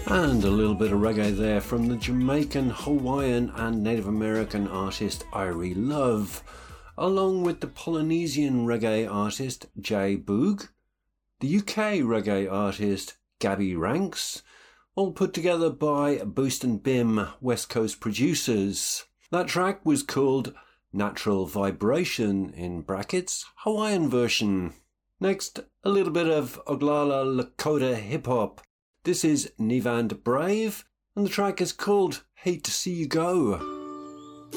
And a little bit of reggae there from the Jamaican, Hawaiian and Native American artist Irie Love, along with the Polynesian reggae artist Jay Boog, the UK reggae artist Gabby Ranks, all put together by Boost and Bim West Coast producers. That track was called Natural Vibration, in brackets, Hawaiian version. Next, a little bit of Oglala Lakota hip-hop. This is Nivand Brave, and the track is called Hate to See You Go.